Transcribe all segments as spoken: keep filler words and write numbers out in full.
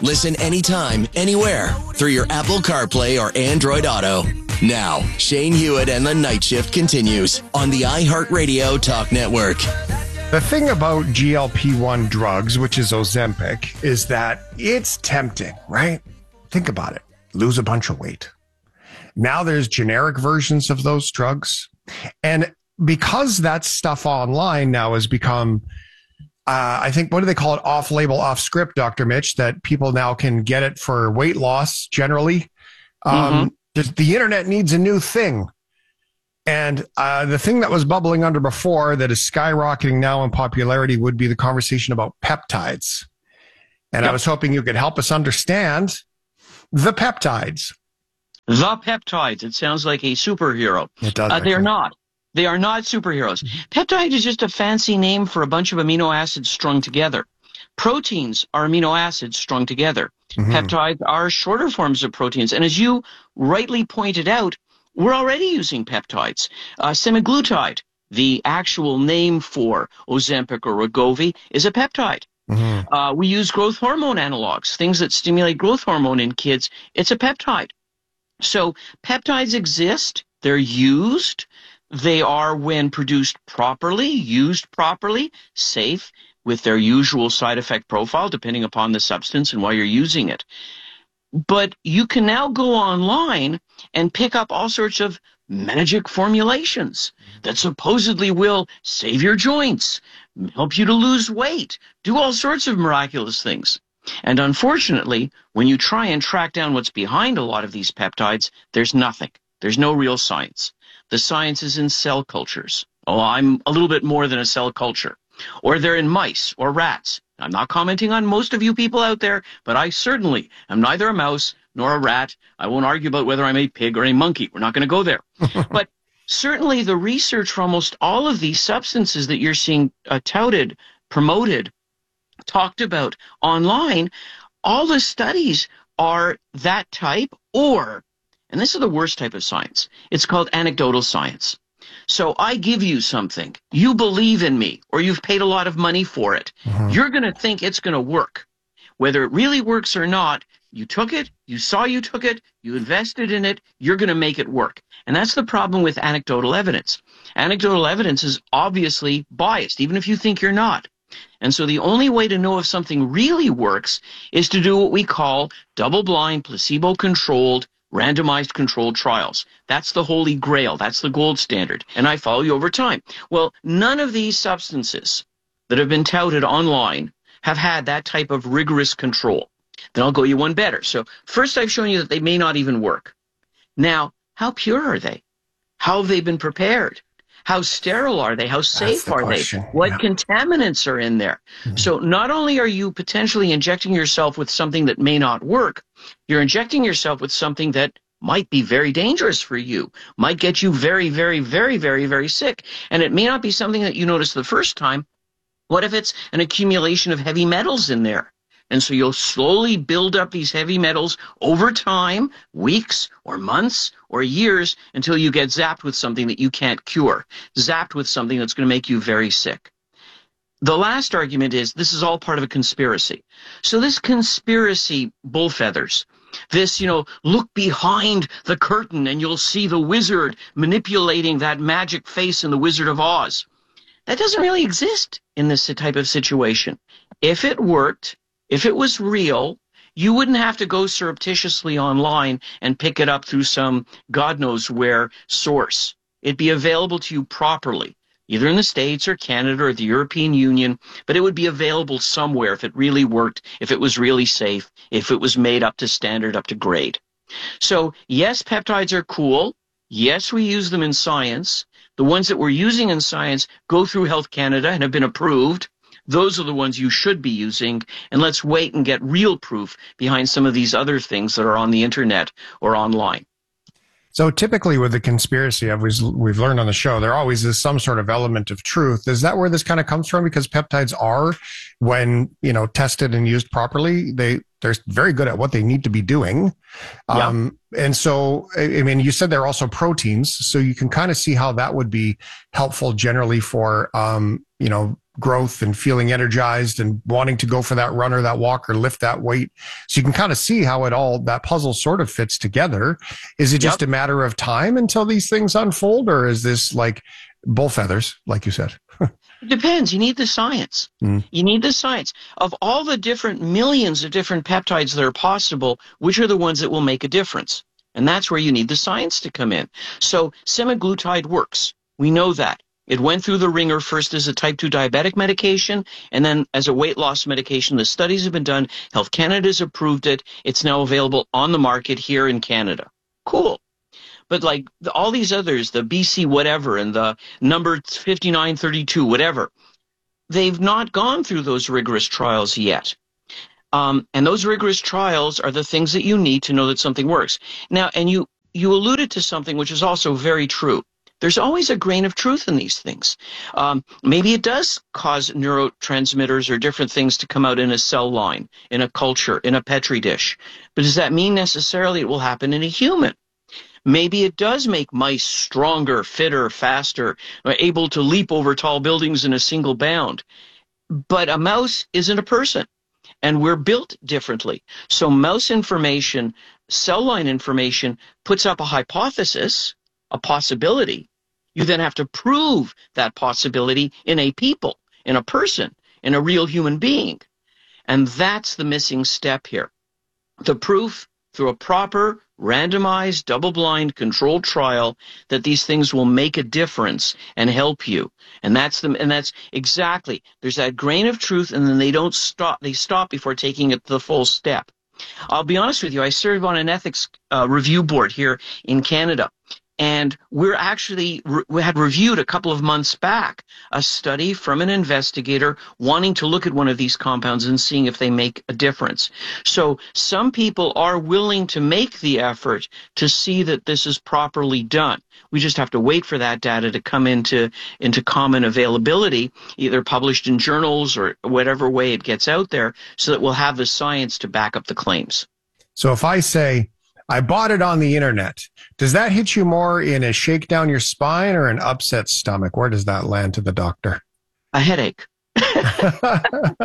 Listen anytime, anywhere through your Apple CarPlay or Android Auto. Now, Shane Hewitt and the Night Shift continues on the iHeartRadio Talk Network. The thing about G L P one drugs, which is Ozempic, is that it's tempting, right? Think about it. Lose a bunch of weight. Now there's generic versions of those drugs. And because that stuff online now has become, uh, I think, what do they call it? Off-label, off-script, Doctor Mitch, that people now can get it for weight loss generally. Um, mm-hmm. The internet needs a new thing. And uh, the thing that was bubbling under before that is skyrocketing now in popularity would be the conversation about peptides. And yep. I was hoping you could help us understand the peptides. The peptides. It sounds like a superhero. It does. Uh, they're not. They are not superheroes. Peptide is just a fancy name for a bunch of amino acids strung together. Proteins are amino acids strung together. Mm-hmm. Peptides are shorter forms of proteins. And as you rightly pointed out, we're already using peptides. Uh, semaglutide, the actual name for Ozempic or Wegovy, is a peptide. Mm-hmm. Uh, we use growth hormone analogs, things that stimulate growth hormone in kids. It's a peptide. So peptides exist. They're used. They are, when produced properly, used properly, safe, with their usual side effect profile, depending upon the substance and why you're using it. But you can now go online and pick up all sorts of magic formulations that supposedly will save your joints, help you to lose weight, do all sorts of miraculous things. And unfortunately, when you try and track down what's behind a lot of these peptides, there's nothing. There's no real science. The science is in cell cultures. Oh, I'm a little bit more than a cell culture. Or they're in mice or rats. I'm not commenting on most of you people out there, but I certainly am neither a mouse nor a rat. I won't argue about whether I'm a pig or a monkey. We're not going to go there. But certainly the research for almost all of these substances that you're seeing uh, touted, promoted, talked about online, all the studies are that type, or, and this is the worst type of science, it's called anecdotal science. So I give you something, you believe in me, or you've paid a lot of money for it. Mm-hmm. You're going to think it's going to work. Whether it really works or not, you took it, you saw you took it, you invested in it, you're going to make it work. And that's the problem with anecdotal evidence. Anecdotal evidence is obviously biased, even if you think you're not. And so the only way to know if something really works is to do what we call double-blind, placebo-controlled, randomized controlled trials. That's the holy grail. That's the gold standard. And I follow you over time. Well, none of these substances that have been touted online have had that type of rigorous control. Then I'll go you one better. So first I've shown you that they may not even work. Now, how pure are they? How have they been prepared? How sterile are they? How safe the are question. they? What yeah. contaminants are in there? Mm-hmm. So not only are you potentially injecting yourself with something that may not work, you're injecting yourself with something that might be very dangerous for you, might get you very, very, very, very, very sick. And it may not be something that you notice the first time. What if it's an accumulation of heavy metals in there? And so you'll slowly build up these heavy metals over time, weeks or months or years, until you get zapped with something that you can't cure, zapped with something that's going to make you very sick. The last argument is this is all part of a conspiracy. So this conspiracy bullfeathers, this, you know, look behind the curtain and you'll see the wizard manipulating that magic face in The Wizard of Oz. That doesn't really exist in this type of situation. If it worked, if it was real, you wouldn't have to go surreptitiously online and pick it up through some God knows where source. It'd be available to you properly, either in the States or Canada or the European Union, but it would be available somewhere if it really worked, if it was really safe, if it was made up to standard, up to grade. So yes, peptides are cool. Yes, we use them in science. The ones that we're using in science go through Health Canada and have been approved. Those are the ones you should be using, and let's wait and get real proof behind some of these other things that are on the internet or online. So typically with the conspiracy, we've, we've learned on the show, there always is some sort of element of truth. Is that where this kind of comes from? Because peptides are, when, you know, tested and used properly, they, they're very good at what they need to be doing. Yeah. Um, and so, I mean, you said they're also proteins, so you can kind of see how that would be helpful generally for, um, you know, growth and feeling energized and wanting to go for that run or that walk or lift that weight. So you can kind of see how it all, that puzzle sort of fits together. Is it just yep. a matter of time until these things unfold, or is this like bull feathers, like you said? It depends. You need the science. Mm. You need the science. Of all the different millions of different peptides that are possible, which are the ones that will make a difference? And that's where you need the science to come in. So semaglutide works. We know that. It went through the ringer first as a type two diabetic medication, and then as a weight loss medication. The studies have been done. Health Canada's approved it. It's now available on the market here in Canada. Cool. But like the, all these others, the B C whatever and the number fifty-nine thirty-two, whatever, they've not gone through those rigorous trials yet. Um, and those rigorous trials are the things that you need to know that something works. Now, and you, you alluded to something which is also very true. There's always a grain of truth in these things. Um, maybe it does cause neurotransmitters or different things to come out in a cell line, in a culture, in a Petri dish. But does that mean necessarily it will happen in a human? Maybe it does make mice stronger, fitter, faster, able to leap over tall buildings in a single bound. But a mouse isn't a person. And we're built differently. So mouse information, cell line information puts up a hypothesis, a possibility. You then have to prove that possibility in a people, in a person, in a real human being. And that's the missing step here. The proof through a proper, randomized, double-blind, controlled trial that these things will make a difference and help you. And that's the, and that's exactly, there's that grain of truth, and then they don't stop, they stop before taking it the full step. I'll be honest with you, I serve on an ethics uh, review board here in Canada. And we're actually, we had reviewed a couple of months back a study from an investigator wanting to look at one of these compounds and seeing if they make a difference. So some people are willing to make the effort to see that this is properly done. We just have to wait for that data to come into, into common availability, either published in journals or whatever way it gets out there, so that we'll have the science to back up the claims. So if I say, I bought it on the internet, does that hit you more in a shake down your spine or an upset stomach? Where does that land to the doctor? A headache. I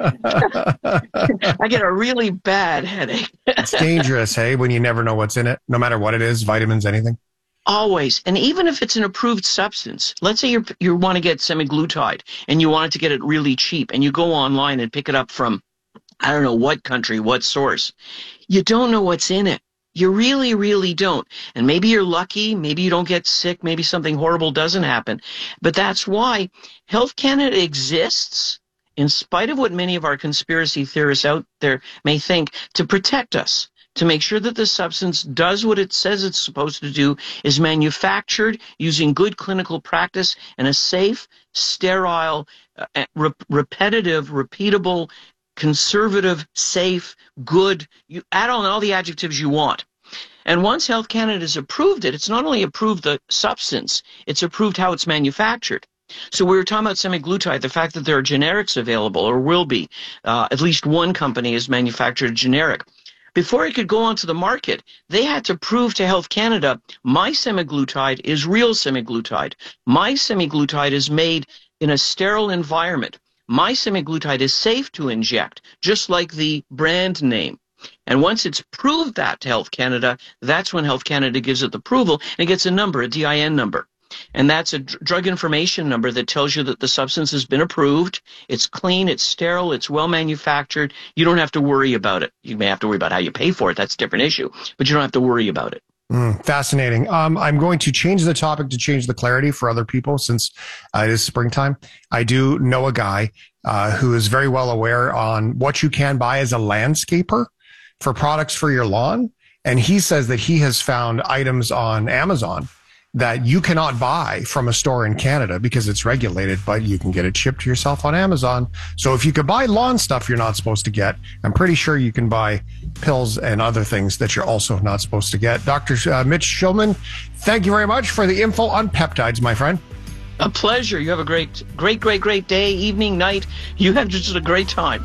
get a really bad headache. It's dangerous, hey, when you never know what's in it, no matter what it is, vitamins, anything. Always. And even if it's an approved substance, let's say you you want to get semaglutide and you want to get it really cheap and you go online and pick it up from, I don't know what country, what source. You don't know what's in it. You really, really don't. And maybe you're lucky. Maybe you don't get sick. Maybe something horrible doesn't happen. But that's why Health Canada exists, in spite of what many of our conspiracy theorists out there may think, to protect us, to make sure that the substance does what it says it's supposed to do, is manufactured using good clinical practice and a safe, sterile, uh, re- repetitive, repeatable, conservative, safe, good, you add on all the adjectives you want. And once Health Canada has approved it, it's not only approved the substance, it's approved how it's manufactured. So we were talking about semaglutide, the fact that there are generics available, or will be. Uh, at least one company has manufactured a generic. Before it could go onto the market, they had to prove to Health Canada, my semaglutide is real semaglutide. My semaglutide is made in a sterile environment. My semaglutide is safe to inject, just like the brand name. And once it's proved that to Health Canada, that's when Health Canada gives it the approval, and it gets a number, a D I N number. And that's a drug information number that tells you that the substance has been approved, it's clean, it's sterile, it's well manufactured. You don't have to worry about it. You may have to worry about how you pay for it. That's a different issue. But you don't have to worry about it. Mm, fascinating. Um, I'm going to change the topic to change the clarity for other people since uh, it is springtime. I do know a guy uh, who is very well aware on what you can buy as a landscaper for products for your lawn. And he says that he has found items on Amazon that you cannot buy from a store in Canada because it's regulated, but you can get it shipped to yourself on Amazon. So if you could buy lawn stuff you're not supposed to get, I'm pretty sure you can buy pills and other things that you're also not supposed to get. Doctor Uh, Mitch Shulman, thank you very much for the info on peptides, my friend. A pleasure. You have a great, great, great, great day, evening, night. You have just a great time.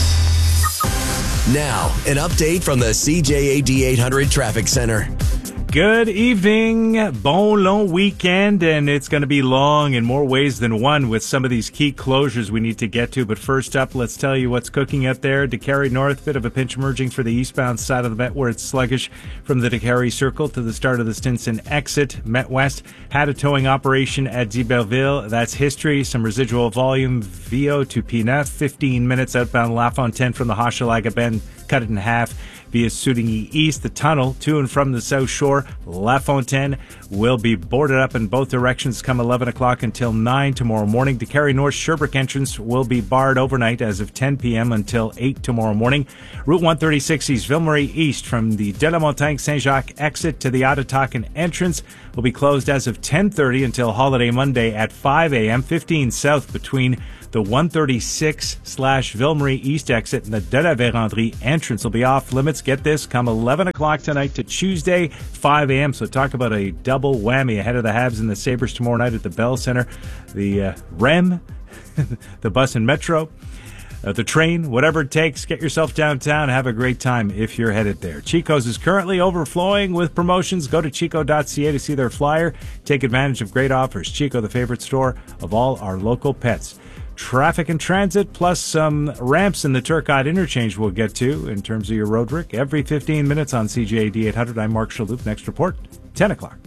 Now, an update from the C J A D eight hundred Traffic Center. Good evening. Bon long weekend, and it's going to be long in more ways than one with some of these key closures we need to get to. But first up, let's tell you what's cooking out there. Décarie North, bit of a pinch emerging for the eastbound side of the Met where it's sluggish from the Décarie Circle to the start of the Stinson exit. Met West had a towing operation at d'Iberville. That's history. Some residual volume. Vio to P neuf, fifteen minutes outbound La Fontaine from the Hochelaga Bend. Cut it in half via Soudigny East. The tunnel to and from the South Shore, La Fontaine, will be boarded up in both directions come eleven o'clock until nine tomorrow morning. Décarie North Sherbrooke entrance will be barred overnight as of ten p.m. until eight tomorrow morning. Route one thirty-six East, Ville-Marie East from the De la Montagne Saint-Jacques exit to the Ottatakan entrance will be closed as of ten thirty until holiday Monday at five a.m. fifteen south between the one thirty-six slash Ville-Marie East exit and the De la Vérendrye entrance will be off limits. Get this, come eleven o'clock tonight to Tuesday, five a.m. So talk about a double whammy ahead of the Habs and the Sabres tomorrow night at the Bell Center. The uh, R E M, the bus and metro, uh, the train, whatever it takes, get yourself downtown. Have a great time if you're headed there. Chico's is currently overflowing with promotions. Go to chico dot c a to see their flyer. Take advantage of great offers. Chico, the favorite store of all our local pets. Traffic and transit, plus some ramps in the Turcotte interchange we'll get to in terms of your road, Rick. Every fifteen minutes on C J A D eight hundred. I'm Mark Shalhoub. Next report, ten o'clock.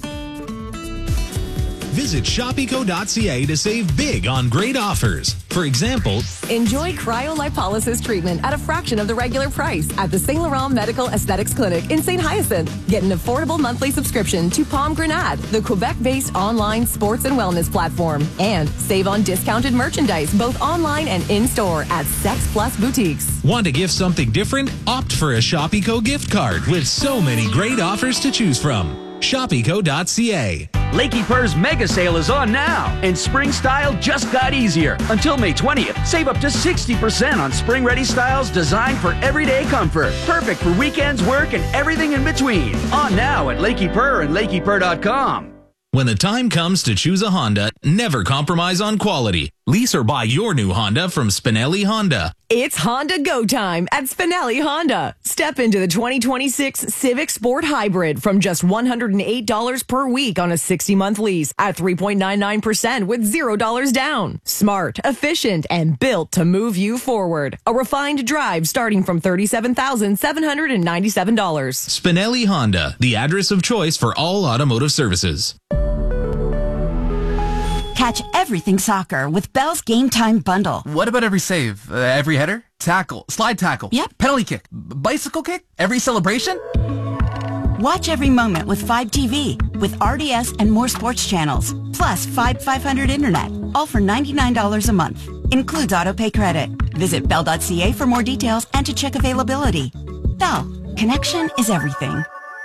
Visit shop eco dot c a to save big on great offers. For example, enjoy cryolipolysis treatment at a fraction of the regular price at the Saint Laurent Medical Aesthetics Clinic in Saint Hyacinthe. Get an affordable monthly subscription to Palm Grenade, the Quebec-based online sports and wellness platform. And save on discounted merchandise, both online and in-store at Sex Plus Boutiques. Want to gift something different? Opt for a Shop Eco gift card with so many great offers to choose from. shop eco dot c a. Lakey Purr's mega sale is on now, and spring style just got easier. Until May twentieth, save up to sixty percent on spring-ready styles designed for everyday comfort. Perfect for weekends, work, and everything in between. On now at Lakey Purr and lakey purr dot com. When the time comes to choose a Honda, never compromise on quality. Lease or buy your new Honda from Spinelli Honda. It's Honda Go time at Spinelli Honda. Step into the twenty twenty-six Civic Sport Hybrid from just one hundred eight dollars per week on a sixty-month lease at three point nine nine percent with zero dollars down. Smart, efficient, and built to move you forward. A refined drive starting from thirty-seven thousand seven hundred ninety-seven dollars. Spinelli Honda, the address of choice for all automotive services. Catch everything soccer with Bell's Game Time Bundle. What about every save? Uh, every header? Tackle? Slide tackle? Yep. Penalty kick? B- bicycle kick? Every celebration? Watch every moment with Fibe T V with R D S and more sports channels. Plus Fibe five hundred Internet. All for ninety-nine dollars a month. Includes autopay credit. Visit bell dot c a for more details and to check availability. Bell. Connection is everything.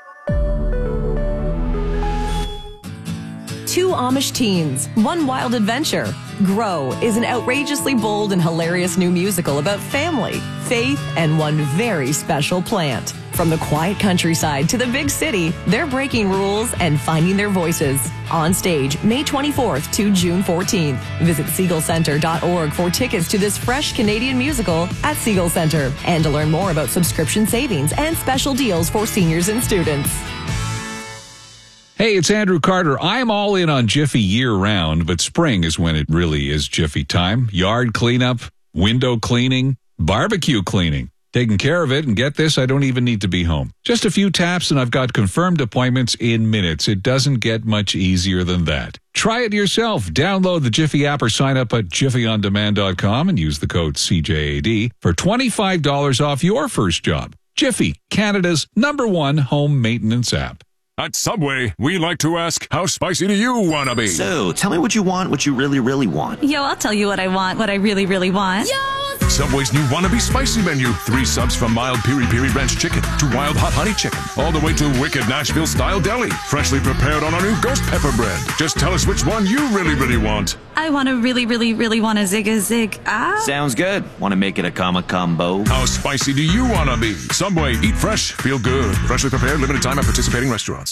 Two Amish teens, one wild adventure. Grow is an outrageously bold and hilarious new musical about family, faith, and one very special plant. From the quiet countryside to the big city, they're breaking rules and finding their voices. On stage, May twenty-fourth to June fourteenth. Visit Siegel Center dot org for tickets to this fresh Canadian musical at Siegel Center and to learn more about subscription savings and special deals for seniors and students. Hey, it's Andrew Carter. I'm all in on Jiffy year-round, but spring is when it really is Jiffy time. Yard cleanup, window cleaning, barbecue cleaning. Taking care of it, and get this, I don't even need to be home. Just a few taps and I've got confirmed appointments in minutes. It doesn't get much easier than that. Try it yourself. Download the Jiffy app or sign up at jiffy on demand dot com and use the code C J A D for twenty-five dollars off your first job. Jiffy, Canada's number one home maintenance app. At Subway, we like to ask, how spicy do you want to be? So, tell me what you want, what you really, really want. Yo, I'll tell you what I want, what I really, really want. Yo! Subway's new Wannabe Spicy menu. Three subs from mild Piri Piri Ranch chicken to wild hot honey chicken. All the way to wicked Nashville-style deli. Freshly prepared on our new ghost pepper bread. Just tell us which one you really, really want. I want to really, really, really want a zig a zig. Ah. Sounds good. Want to make it a comma combo? How spicy do you want to be? Subway, eat fresh, feel good. Freshly prepared, limited time at participating restaurants.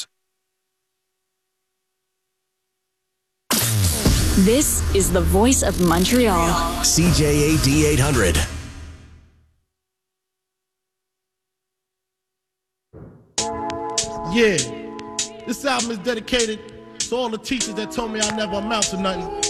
This is the voice of Montreal. C J A D eight hundred. Yeah. This album is dedicated to all the teachers that told me I never amount to nothing.